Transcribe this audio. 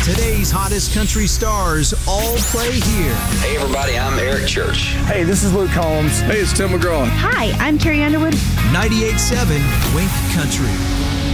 Today's hottest country stars all play here. Hey everybody, I'm Eric Church. Hey, this is Luke Combs. Hey, it's Tim McGraw. Hi, I'm Carrie Underwood. 98.7 Wink Country.